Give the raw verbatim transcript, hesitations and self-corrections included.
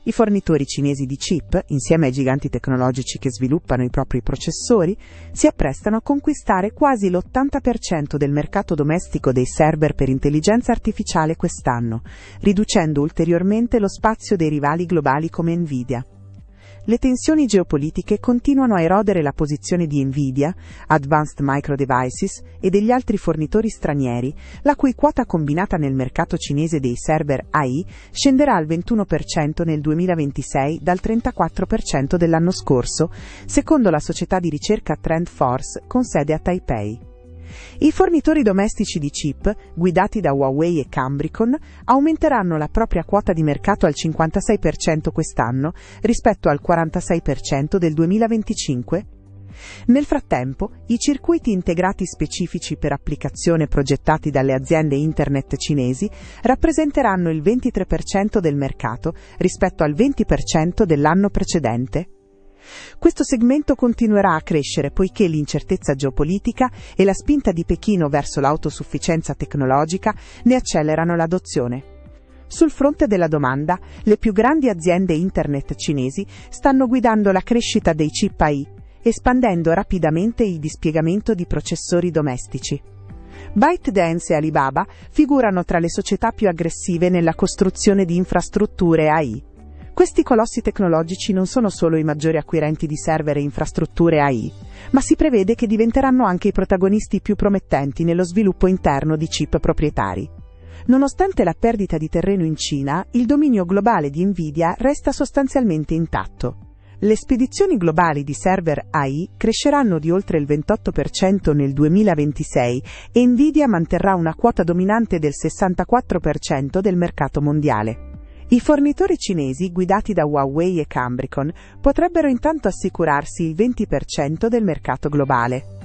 I fornitori cinesi di chip, insieme ai giganti tecnologici che sviluppano i propri processori, si apprestano a conquistare quasi l'ottanta per cento del mercato domestico dei server per intelligenza artificiale quest'anno, riducendo ulteriormente lo spazio dei rivali globali come Nvidia. Le tensioni geopolitiche continuano a erodere la posizione di Nvidia, Advanced Micro Devices e degli altri fornitori stranieri, la cui quota combinata nel mercato cinese dei server A I scenderà al ventuno per cento nel duemilaventisei dal trentaquattro per cento dell'anno scorso, secondo la società di ricerca TrendForce con sede a Taipei. I fornitori domestici di chip, guidati da Huawei e Cambricon, aumenteranno la propria quota di mercato al cinquantasei per cento quest'anno rispetto al quarantasei per cento del duemilaventicinque. Nel frattempo, i circuiti integrati specifici per applicazione progettati dalle aziende internet cinesi rappresenteranno il ventitré per cento del mercato rispetto al venti per cento dell'anno precedente. Questo segmento continuerà a crescere poiché l'incertezza geopolitica e la spinta di Pechino verso l'autosufficienza tecnologica ne accelerano l'adozione. Sul fronte della domanda, le più grandi aziende internet cinesi stanno guidando la crescita dei chip A I, espandendo rapidamente il dispiegamento di processori domestici. ByteDance e Alibaba figurano tra le società più aggressive nella costruzione di infrastrutture A I. Questi colossi tecnologici non sono solo i maggiori acquirenti di server e infrastrutture A I, ma si prevede che diventeranno anche i protagonisti più promettenti nello sviluppo interno di chip proprietari. Nonostante la perdita di terreno in Cina, il dominio globale di Nvidia resta sostanzialmente intatto. Le spedizioni globali di server A I cresceranno di oltre il ventotto per cento nel duemilaventisei e Nvidia manterrà una quota dominante del sessantaquattro per cento del mercato mondiale. I fornitori cinesi, guidati da Huawei e Cambricon, potrebbero intanto assicurarsi il venti per cento del mercato globale.